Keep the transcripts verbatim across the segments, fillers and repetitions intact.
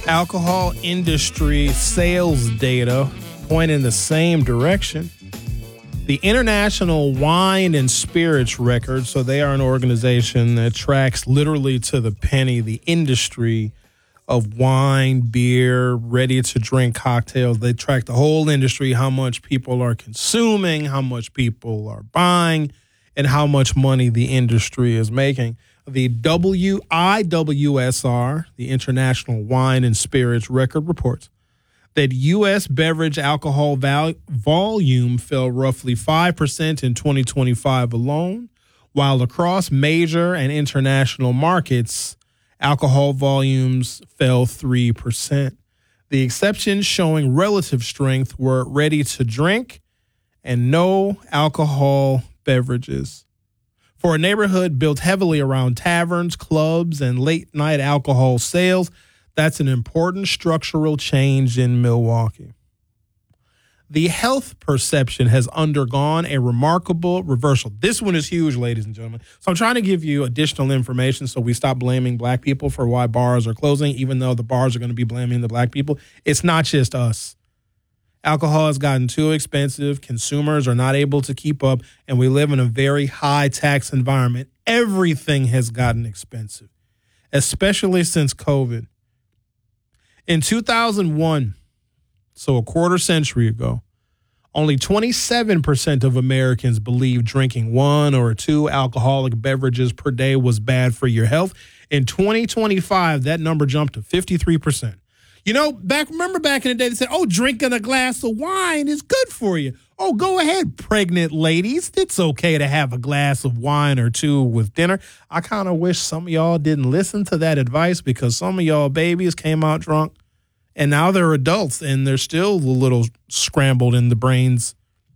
alcohol industry sales data point in the same direction. The International Wine and Spirits Record, so they are an organization that tracks literally to the penny the industry of wine, beer, ready-to-drink cocktails. They track the whole industry, how much people are consuming, how much people are buying, and how much money the industry is making. The W I W S R, the International Wine and Spirits Record, reports that U S beverage alcohol val- volume fell roughly five percent in twenty twenty-five alone, while across major and international markets, alcohol volumes fell three percent. The exceptions showing relative strength were ready-to-drink and no alcohol beverages. For a neighborhood built heavily around taverns, clubs, and late-night alcohol sales, that's an important structural change in Milwaukee. The health perception has undergone a remarkable reversal. This one is huge, ladies and gentlemen. So I'm trying to give you additional information so we stop blaming black people for why bars are closing, even though the bars are going to be blaming the black people. It's not just us. Alcohol has gotten too expensive. Consumers are not able to keep up, and we live in a very high tax environment. Everything has gotten expensive, especially since COVID. In two thousand one, so a quarter century ago, only twenty-seven percent of Americans believed drinking one or two alcoholic beverages per day was bad for your health. In twenty twenty-five, that number jumped to fifty-three percent. You know, back remember back in the day, they said, oh, drinking a glass of wine is good for you. Oh, go ahead, pregnant ladies. It's okay to have a glass of wine or two with dinner. I kind of wish some of y'all didn't listen to that advice because some of y'all babies came out drunk and now they're adults and they're still a little scrambled in the brains.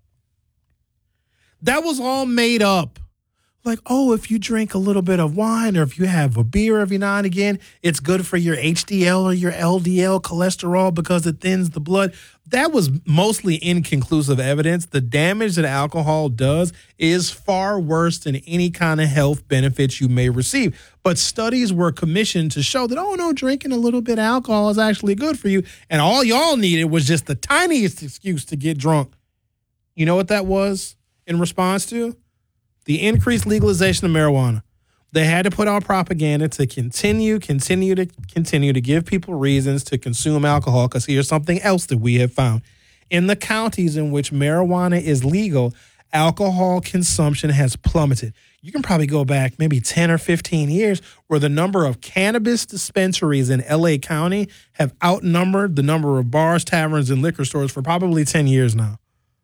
That was all made up. Like, oh, if you drink a little bit of wine or if you have a beer every now and again, it's good for your H D L or your L D L cholesterol because it thins the blood. That was mostly inconclusive evidence. The damage that alcohol does is far worse than any kind of health benefits you may receive. But studies were commissioned to show that, oh, no, drinking a little bit of alcohol is actually good for you. And all y'all needed was just the tiniest excuse to get drunk. You know what that was in response to? The increased legalization of marijuana. They had to put out propaganda to continue, continue to continue to give people reasons to consume alcohol, because here's something else that we have found. In the counties in which marijuana is legal, alcohol consumption has plummeted. You can probably go back maybe ten or fifteen years where the number of cannabis dispensaries in L A County have outnumbered the number of bars, taverns, and liquor stores for probably ten years now.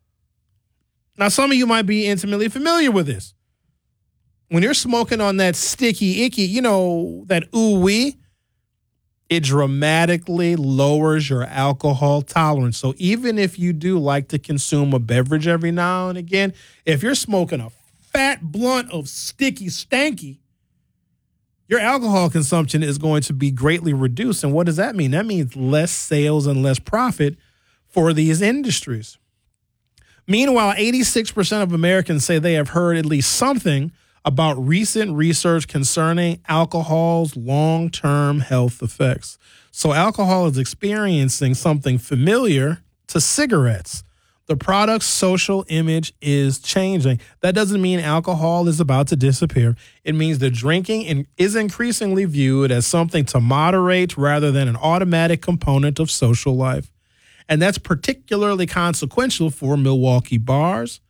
Now, some of you might be intimately familiar with this. When you're smoking on that sticky icky, you know, that ooh-wee, it dramatically lowers your alcohol tolerance. So even if you do like to consume a beverage every now and again, if you're smoking a fat blunt of sticky stanky, your alcohol consumption is going to be greatly reduced. And what does that mean? That means less sales and less profit for these industries. Meanwhile, eighty-six percent of Americans say they have heard at least something about recent research concerning alcohol's long-term health effects. So alcohol is experiencing something familiar to cigarettes. The product's social image is changing. That doesn't mean alcohol is about to disappear. It means that drinking is increasingly viewed as something to moderate rather than an automatic component of social life. And that's particularly consequential for Milwaukee bars,